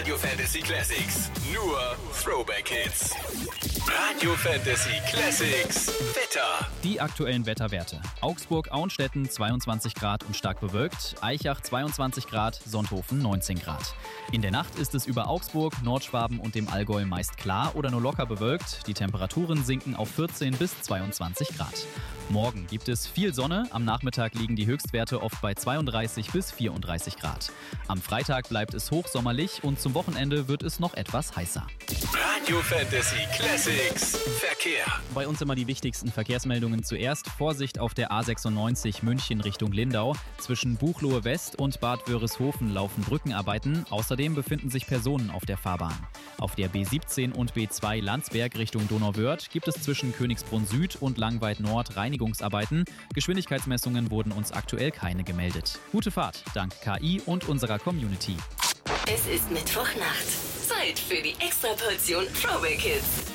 Radio Fantasy Classics. Nur Throwback Hits. Radio Fantasy Classics. Wetter. Die aktuellen Wetterwerte. Augsburg-Auenstetten 22 Grad und stark bewölkt. Aichach 22 Grad, Sonthofen 19 Grad. In der Nacht ist es über Augsburg, Nordschwaben und dem Allgäu meist klar oder nur locker bewölkt. Die Temperaturen sinken auf 14 bis 22 Grad. Morgen gibt es viel Sonne. Am Nachmittag liegen die Höchstwerte oft bei 32 bis 34 Grad. Am Freitag bleibt es hochsommerlich und zum Wochenende wird es noch etwas heißer. Radio Fantasy Classics. Verkehr. Bei uns immer die wichtigsten Verkehrsmeldungen zuerst. Vorsicht auf der A96 München Richtung Lindau. Zwischen Buchloe West und Bad Wörishofen laufen Brückenarbeiten. Außerdem befinden sich Personen auf der Fahrbahn. Auf der B17 und B2 Landsberg Richtung Donauwörth gibt es zwischen Königsbrunn Süd und Langweid Nord Reinigungsarbeiten. Geschwindigkeitsmessungen wurden uns aktuell keine gemeldet. Gute Fahrt, dank KI und unserer Community. Es ist Mittwochnacht. Zeit für die Extraportion Throwback Hits.